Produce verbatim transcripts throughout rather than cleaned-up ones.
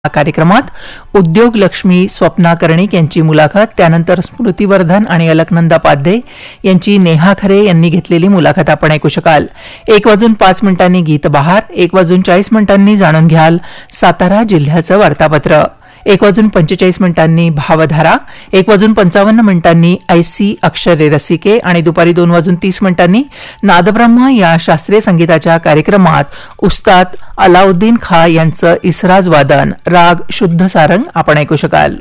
या कार्यक्रमात उद्योग लक्ष्मी स्वप्ना कर्णिक यांची मुलाखत, त्यानंतर स्मृतिवर्धन आणि अलकनंदा पाध्ये यांची नेहा खरे यांनी घेतलेली मुलाखत आपण ऐकू शकाल. एक वाजून पाच मिनिटांनी गीत बहार, एक वाजून चाळीस मिनिटांनी जाणून घ्याल सातारा जिल्ह्याचं वार्तापत्र, एक वाजून पंचेचाळीस मिनिटांनी भावधारा, एक वाजून पंचावन्न मिनिटांनी ऐसी अक्षरे रसिके आणि दुपारी दोन वाजून तीस मिनिटांनी नादब्रह्म या शास्त्रीय संगीताच्या कार्यक्रमात उस्ताद अलाउद्दीन खां यांचं इसराज वादन राग शुद्ध सारंग आपण ऐकू शकाल.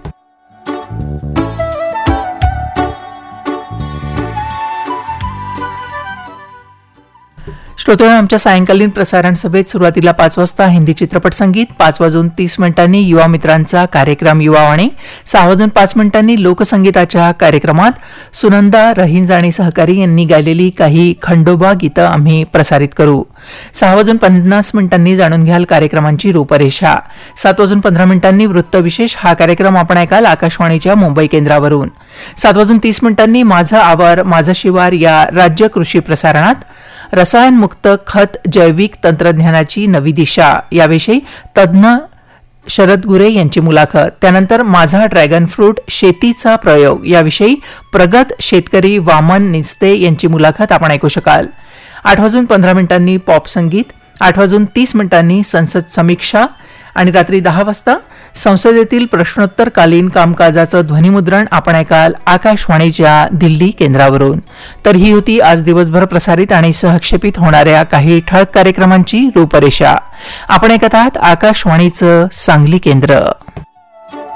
श्रोत्यांनो, आमच्या सायंकालीन प्रसारण सभेत सुरुवातीला पाच वाजता हिंदी चित्रपट संगीत, पाच वाजून तीस मिनिटांनी युवा मित्रांचा कार्यक्रम युवावाणी, सहा वाजून पाच मिनिटांनी लोकसंगीताच्या कार्यक्रमात सुनंदा रहिंज आणि सहकारी यांनी गायलेली काही खंडोबा गीतं आम्ही प्रसारित करू. सहा वाजून पन्नास मिनिटांनी जाणून घ्याल कार्यक्रमांची रूपरेषा. सात वाजून पंधरा मिनिटांनी वृत्तविशेष हा कार्यक्रम आपण ऐकाल आकाशवाणीच्या मुंबई केंद्रावरून. सात वाजून तीस मिनिटांनी माझं आवार माझं शिवार या राज्य कृषी प्रसारणात रसायनमुक्त खत जैविक तंत्रज्ञानाची नवी दिशा याविषयी तज्ज्ञ शरद गुरे यांची मुलाखत, त्यानंतर माझा ड्रॅगन फ्रूट शेतीचा प्रयोग याविषयी प्रगत शेतकरी वामन निस्ते यांची मुलाखत आपण ऐकू शकाल. आठ वाजून पंधरा मिनिटांनी पॉप संगीत, आठ वाजून तीस मिनिटांनी संसद समीक्षा आणि रात्री दहा वाजता संसदेतील प्रश्नोत्तरकालीन कामकाजाचं ध्वनिमुद्रण आपण ऐकाल आकाशवाणीच्या दिल्ली केंद्रावरून. तर ही होती आज दिवसभर प्रसारित आणि सहक्षेपित होणाऱ्या काही ठळक कार्यक्रमांची रूपरेषा. आपण ऐकत आहात आकाशवाणीचं सांगली केंद्र.